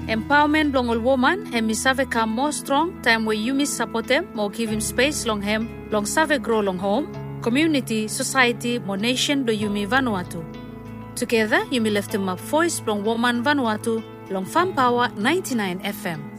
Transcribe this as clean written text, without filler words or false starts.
Empowerment long all woman, hem save come more strong, time where you miss support them, more give him space long hem, long save grow long home, community, society, more nation do you me Vanuatu. Together, you me lift him up voice long woman Vanuatu, long Farm Power 99 FM.